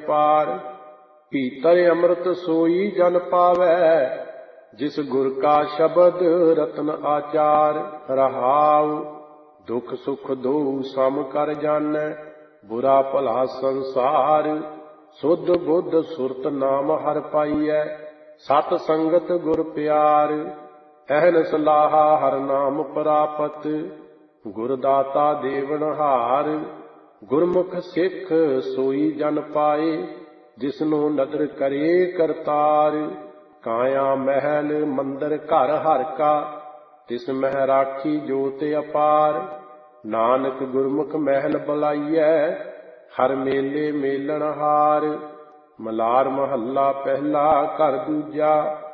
ਅਪਾਰ। ਭੀਤਰ ਅੰਮ੍ਰਿਤ ਸੋਈ ਜਨ ਪਾਵੈ, ਜਿਸ ਗੁਰ ਕਾ ਸ਼ਬਦ ਰਤਨ ਆਚਾਰ। ਰਹਾਉ ਦੁਖ ਸੁਖ ਦੋਊ ਸਮ ਕਰ ਜਾਣੈ, ਬੁਰਾ ਭਲਾ ਸੰਸਾਰ। ਸੁਧ ਬੁੱਧ ਸੁਰਤ ਨਾਮ ਹਰਿ ਪਾਈਐ, ਸਤ ਸੰਗਤ ਗੁਰ ਪਿਆਰ। ਅਹਨਿ ਸਲਾਹਾ ਹਰਿ ਨਾਮ ਪ੍ਰਾਪਤ, ਗੁਰ ਦਾਤਾ ਦੇਵਨਹਾਰ। ਗੁਰਮੁਖ ਸਿੱਖ ਸੋਈ ਜਨ ਪਾਏ, ਜਿਸਨੂੰ ਨਦਰ ਕਰੇ ਕਰਤਾਰ। ਕਾਇਆ ਮਹਿਲ ਮੰਦਰ ਘਰ ਹਰਿ ਕਾ, ਤਿਸ ਮਹਿ ਰਾਖੀ ਜੋਤਿ ਅਪਾਰ। ਨਾਨਕ ਗੁਰਮੁਖ ਮਹਿਲ ਬੁਲਾਈਐ, ਹਰ ਮੇਲੇ ਮੇਲਣਹਾਰ। ਮਲਾਰ ਮਹੱਲਾ ਪਹਿਲਾ ਘਰ ਦੂਜਾ,